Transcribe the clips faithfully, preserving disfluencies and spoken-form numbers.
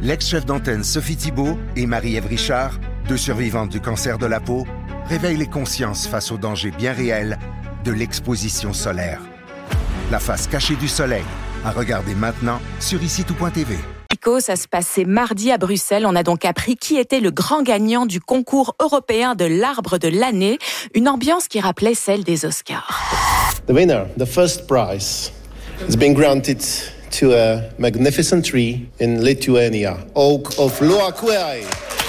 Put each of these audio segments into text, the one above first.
L'ex-chef d'antenne Sophie Thibault et Marie-Ève Richard, deux survivantes du cancer de la peau, réveillent les consciences face aux dangers bien réels de l'exposition solaire. La face cachée du soleil, à regarder maintenant sur ici tout point t v. Ça se passait mardi à Bruxelles. On a donc appris qui était le grand gagnant du concours européen de l'arbre de l'année. Une ambiance qui rappelait celle des Oscars. The winner, the first prize, has been granted to a magnificent tree in Lithuania, Oak of Loaquai.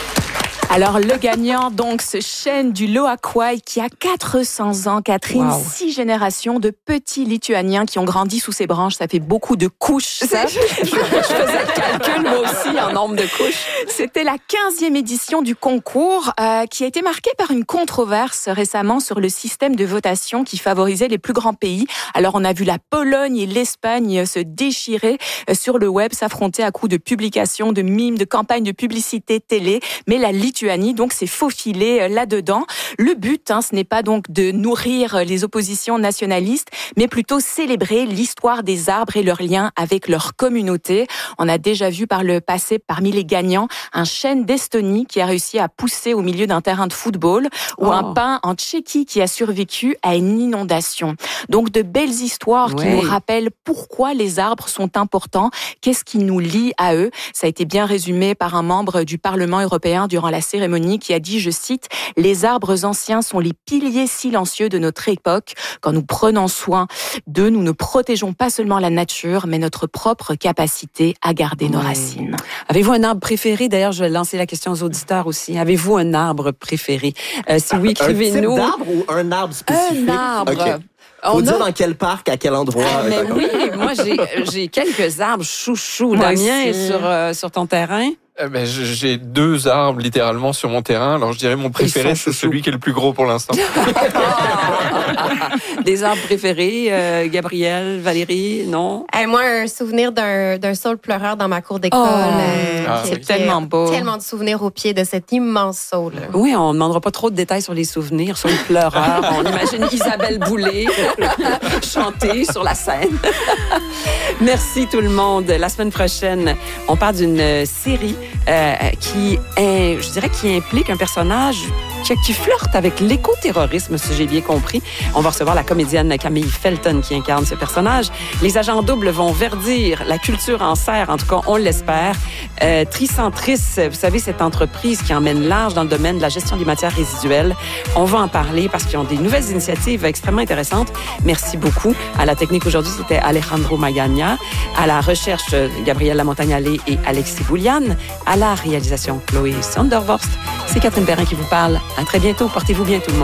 Alors, le gagnant, donc, ce chêne du Loaquai qui a quatre cents ans, Catherine, wow. Six générations de petits Lituaniens qui ont grandi sous ses branches. Ça fait beaucoup de couches, ça. je, je faisais le calcul, moi aussi, en nombre de couches. C'était la quinzième édition du concours euh, qui a été marquée par une controverse récemment sur le système de votation qui favorisait les plus grands pays. Alors, on a vu la Pologne et l'Espagne se déchirer sur le web, s'affronter à coups de publications, de mimes, de campagnes de publicité télé. Mais la Lituanie donc s'est faufilé là-dedans. Le but, hein, ce n'est pas donc de nourrir les oppositions nationalistes, mais plutôt célébrer l'histoire des arbres et leur lien avec leur communauté. On a déjà vu par le passé, parmi les gagnants, un chêne d'Estonie qui a réussi à pousser au milieu d'un terrain de football, ou oh. un pin en Tchéquie qui a survécu à une inondation. Donc de belles histoires oui. qui nous rappellent pourquoi les arbres sont importants, qu'est-ce qui nous lie à eux. Ça a été bien résumé par un membre du Parlement européen durant la cérémonie qui a dit, je cite, « Les arbres anciens sont les piliers silencieux de notre époque. Quand nous prenons soin d'eux, nous ne protégeons pas seulement la nature, mais notre propre capacité à garder oui. nos racines. » Avez-vous un arbre préféré? D'ailleurs, je vais lancer la question aux auditeurs aussi. Avez-vous un arbre préféré? Euh, si oui, écrivez-nous. Un type d'arbre ou un arbre spécifique? Un arbre. Okay. Faut On dire a... dans quel parc, à quel endroit. Ah, mais oui, moi, j'ai, j'ai quelques arbres chouchous. Moi Le mien aussi. est sur, euh, sur ton terrain. Eh ben, j'ai deux arbres littéralement sur mon terrain. Alors je dirais mon préféré, c'est celui qui est le plus gros pour l'instant. Des arbres préférés, euh, Gabrielle, Valérie, non? Hey, moi, un souvenir d'un, d'un saule pleureur dans ma cour d'école. Oh, euh, ah, qui, c'est qui tellement beau. Tellement de souvenirs au pied de cet immense saule. Oui, on ne demandera pas trop de détails sur les souvenirs, sur le pleureur. On imagine Isabelle Boulay chanter sur la scène. Merci tout le monde. La semaine prochaine, on parle d'une série Euh, qui, est, je dirais, qui implique un personnage qui, qui flirte avec l'écoterrorisme, si j'ai bien compris. On va recevoir la comédienne Camille Felton qui incarne ce personnage. Les agents doubles vont verdir la culture en serre, en tout cas, on l'espère. Euh, Tricentris, vous savez, cette entreprise qui emmène large dans le domaine de la gestion des matières résiduelles. On va en parler parce qu'ils ont des nouvelles initiatives extrêmement intéressantes. Merci beaucoup. À la technique aujourd'hui, c'était Alejandro Magagna. À la recherche, Gabrielle Lamontagne-Allais et Alexis Boulian. À la réalisation, Chloé Sondervorst. C'est Catherine Perrin qui vous parle. À très bientôt. Portez-vous bien, tout le monde.